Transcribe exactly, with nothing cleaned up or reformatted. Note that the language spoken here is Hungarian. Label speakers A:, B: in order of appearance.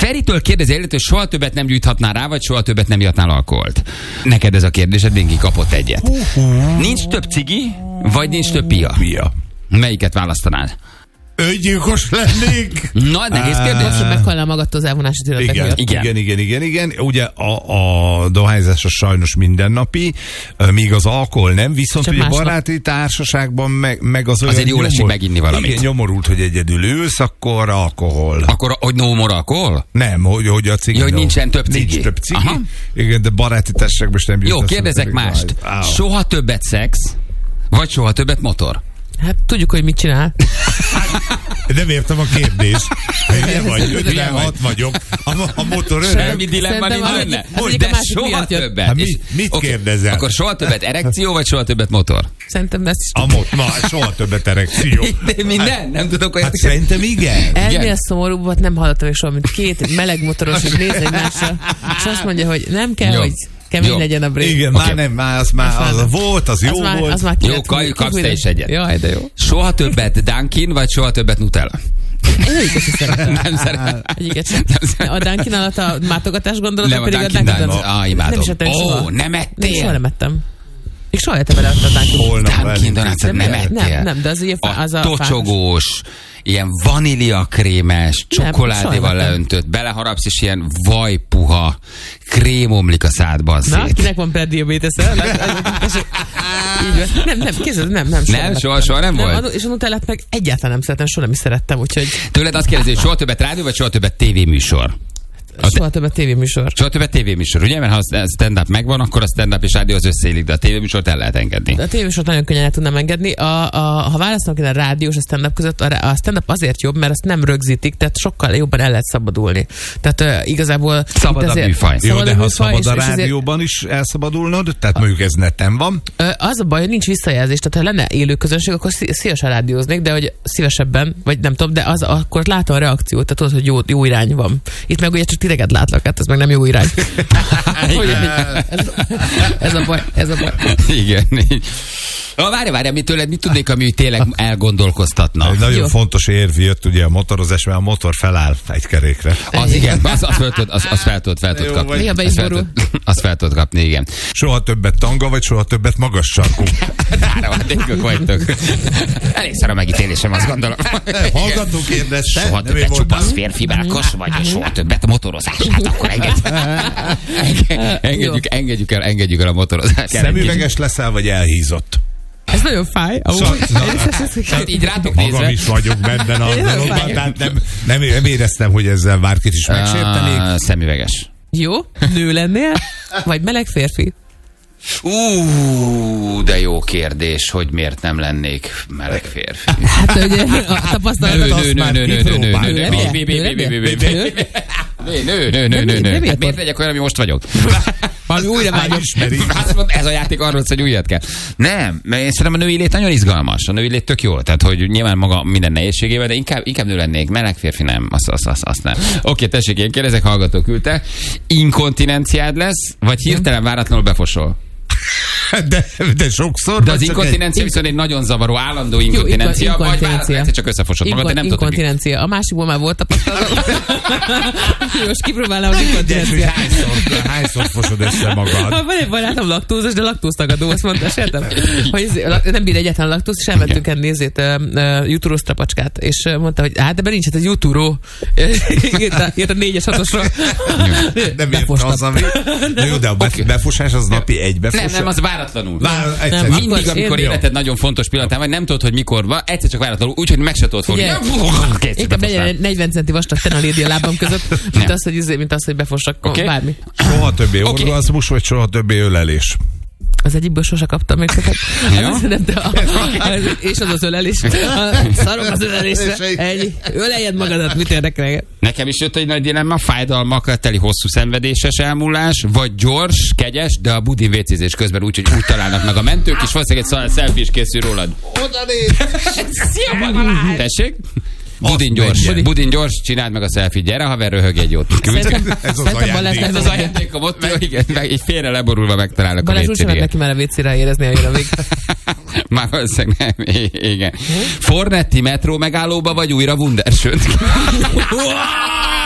A: Feritől kérdezi előtt, hogy soha többet nem gyújthatnál rá, vagy soha többet nem ihatnál alkoholt. Neked ez a kérdésed, Dingi kapott egyet. Nincs több cigi, vagy nincs több pia?
B: Pia.
A: Melyiket választanád?
B: Öngyilkos lennék.
A: Na, nehéz kérdés.
C: Most meghalnál magadtól az elvonási tünetek
B: Igen,
C: miatt.
B: igen, igen, igen, igen, igen. Ugye a, a dohányzás a sajnos mindennapi, míg az alkohol nem, viszont
C: Csak
B: ugye
C: másnap.
B: baráti társaságban meg, meg az olyan
A: Azért jó esik meginni valamit.
B: Igen, nyomorult, hogy egyedül ülsz, akkor alkohol.
A: Akkor, hogy no more alkohol?
B: Nem, hogy, hogy a cigi.
A: Ja, hogy
B: no.
A: nincsen több cigi.
B: Nincs több cigi.
A: Aha.
B: Igen, de baráti társaságban is nem
A: Jó,
B: gyújtasz,
A: kérdezek
B: pedig
A: mást.
B: baj. Áó.
A: Soha többet szex, vagy soha többet motor?
C: Hát tudjuk, hogy mit csinál.
B: Nem értem a kérdést. Milyen vagy? ötvenhat vagyok. A, a motor öreg.
A: Semmi dilemma nincs
C: Szerintem
A: benne.
C: az egyik
A: De
C: a másik
A: soha
C: miatt jött.
A: többet.
B: Hát mi-
A: És-
B: mit
A: oké,
B: kérdezel?
A: Akkor soha többet erekció, vagy soha többet motor?
C: Szerintem ezt is
B: A mot, ma soha többet erekció.
A: De minden? Nem tudok olyan...
B: Hát szerintem igen.
C: ennél szomorúbbat nem hallottam még soha, mint két meleg motoros, hogy néz egymásra, és azt mondja, hogy nem kell,
A: Jó.
C: hogy kemény
A: Jó.
C: legyen a bré.
B: Igen,
A: Oké.
B: már nem, már az már
C: Az
B: az,
C: már-
B: volt, az jó
C: az már,
B: volt.
C: az már
A: Jó,
C: kilet-
A: Kaj,
C: ki-
A: kapsz
C: ki-
A: te is egyet.
C: Jaj, de jó.
A: Soha többet Dunkin, vagy soha többet Nutella?
C: Én egyiket is szeretem.
A: Nem szeretem.
C: Egyiket sem.
A: Nem szeretem.
C: A Dunkin alatt a mátogatás gondolat,
A: Nem, a
C: pedig a
A: Dunkin
C: Dunkin
A: Donuts. Ah, imádom.
C: Nem is ettem
A: Ó,
C: soha.
A: nem
C: Még
A: ettél?
C: soha nem ettem. Még soha ettem vele a Dunkin.
B: Holnap
A: Dunkin Donuts,
C: Nem,
A: nem
C: nem,
A: ettél?
C: nem, de az ugye fá- az
A: a
C: a
A: tocsogós, ilyen vaníliakrémes,
C: soha
A: csokoládéval
C: nem.
A: leöntött, beleharapsz, és ilyen vajpuha, krém omlik a szádban
C: Na,
A: szét.
C: kinek van prediabétesze? Így van. Nem, nem, kézzel, nem, nem.
A: Nem,
C: ettem.
A: soha- soha nem volt?
C: a- És a Nutellát meg egyáltalán nem szeretem, soha nem is szerettem, úgyhogy
A: Tőled azt kérdezi, hogy soha többet rádió, vagy soha többet tévéműsor? A
C: soha többet tévéműsor.
A: Soha többet tévéműsor, ugye? Mert ha a stand-up megvan, akkor a stand-up és rádió az összeillik, de a tévéműsort el lehet engedni.
C: De a tévésort nagyon könnyen el tudnám engedni. A, a, ha választanak a rádió és a stand-up között, a, a stand-up azért jobb, mert azt nem rögzítik, tehát sokkal jobban el lehet szabadulni. Tehát uh, igazából...
A: Szabad
C: itt
A: a
C: azért-
A: műfaj.
B: Jó, de
C: a
B: ha
C: műfaj,
B: szabad
C: és-
B: a
C: és azért-
B: rádióban is elszabadulnod, tehát mondjuk ez neten van.
C: Ö, Az a baj, hogy nincs visszajelzés, tehát ha lenne élő közönség, akkor szí- szívesen rádióznék, de hogy szívesebben, vagy nem tudom, de az akkor látom a reakciót, tehát tudod, hogy jó, jó irány van. Itt meg ugye csak titeket látlak, hát ez meg nem jó irány. Hogy ez, ez a baj, ez a baj.
A: Igen. Na, várj, várj, mit tőled, mit tudnék, ami tényleg elgondolkoztatna?
B: Egy nagyon
C: Jó.
B: fontos érv jött ugye a motorozás, mert a motor feláll egy kerékre.
A: Az igen, az, az fel tudod, az, az fel tudod, fel tudod
B: Jó,
A: kapni.
B: vagy-
C: Néha be is
A: Azt fel
C: borul.
A: tudod- Azt fel tudod kapni, igen.
B: Soha többet tanga, vagy soha többet magas sarkú.
A: Dáramadékok vagytok. Elég szar a megítélésem, azt gondolom.
B: Hallgató kérdezte.
A: Soha
B: nem én
A: többet
B: voltam.
A: csupasz férfi belkos, vagy soha többet motorozás. Hát akkor engedjük, engedjük, engedjük el, engedjük el a motorozást.
B: Szemüveges leszel, vagy elhízott?
C: Ez nagyon fáj. Amúgy.
A: Hát így rátok
B: Magam
A: nézve.
B: is vagyok benne a
C: Én nem
B: dologban,
C: vágom.
B: tehát nem, nem, nem éreztem, hogy ezzel bárkit is megsértenék.
A: Ah, szemüveges.
C: Jó, nő lennél, vagy meleg férfi?
A: Ú, de jó kérdés, hogy miért nem lennék meleg férfi.
C: Hát ugye a tapasztalatot
B: azt már kipróbáltam.
A: Nő, nő, nő, nő, nő, nő. Hát miért legyek olyan, ami most vagyok?
C: Valami újra vágyom.
B: Ismeri.
A: Azt mondta, ez a játék arról, hogy újat kell. Nem, mert én szerintem a női lét nagyon izgalmas. A női lét tök jó. Tehát, hogy nyilván maga minden nehézségével, de inkább, inkább nő lennék. Meleg férfi nem. Azt, azt, azt, azt nem. Oké, tessék, én kérdezek, hallgató küldte. Inkontinenciád lesz, vagy hirtelen váratlanul befosol?
B: De, de sokszor.
A: De az
B: vagy csak
A: inkontinencia viszont egy nagyon zavaró, állandó inkontinencia,
C: inko-
A: vagy
C: inkontinencia.
A: váratlanul egyszer csak összefosod magad, de nem tudod, hogy mi.
C: Inkontinencia. A másikból már volt tapasztalatom. Most kipróbálnám az
B: egy- hogy
C: inkontinenciát.
B: hányszor, hányszor fosod össze magad.
C: Van egy barátom laktózos, de laktóztagadó, azt mondta, sértem, hogy ez- lak- nem bír egyetlen laktóz, és elmentünk egy nézét, uh, jutúrós trapacskát, és uh, mondta, hogy hát ebben nincs, hát ez jutúró. Írta írt a négyes hatosra.
B: Nem érte az, ami... Na jó, de a bef- befosás az napi egy befosás.
A: Nem, nem, az váratlanul.
B: Vár, egyszer.
C: Nem,
A: Mindig,
C: Akkor
A: amikor
C: én-
A: életed nagyon fontos pillanatán vagy, nem tudod, hogy mikor van, egyszer csak váratlanul, úgyhogy meg se tudod fogni.
C: Figyelj,
A: Kétszer
C: Inkább legyen
A: befosnál.
C: egy negyven centi vastag tenalédi a lábam között, mint
A: Nem.
C: az, hogy, izé- mint az, hogy befossak
A: Oké.
C: bármi.
B: Soha többé
A: Oké.
B: orgazmus, vagy soha többé ölelés.
C: Az egyikből sose kaptam még sokat.
A: Ja.
C: Az, nem, de a, és az az ölelés. A, szarom az ölelésre. Ennyi. Öleljed magadat, mit érdekel?
A: Nekem is jött egy nagy dilemma, fájdalmakkal teli hosszú szenvedéses elmúlás, vagy gyors, kegyes, de a budin vécézés közben úgy, hogy úgy találnak meg a mentők, és valószínűleg egy selfie is készül rólad.
B: Oda néz!
A: Tessék? Budin gyors,
B: menjen.
A: budin gyors, csináld meg a selfie, gyere haver, röhög egy jót.
C: Szerintem,
B: Ez az
C: szerintem Balázs,
B: ajándék.
A: Ez az ajándékom ott, jó, igen, meg így félre leborulva megtalálnak a
C: Balázs úgy sem
A: vécére.
C: neki már a vécére érezni, hogy jön a vég.
A: Már valószínűleg nem, I- igen. Fornetti metró megállóba, vagy újra Wunderschön?